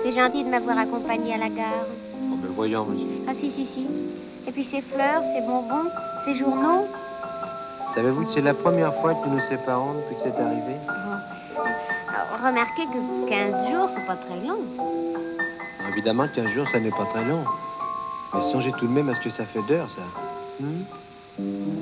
C'est gentil de m'avoir accompagné à la gare. Oh, mais voyons, monsieur. Ah, si. Et puis ces fleurs, ces bonbons, ces journaux. Savez-vous que c'est la première fois que nous nous séparons depuis que c'est arrivé? Alors, remarquez que 15 jours, c'est pas très long. Alors, évidemment, 15 jours, ça n'est pas très long. Mais songez tout de même à ce que ça fait d'heures, ça.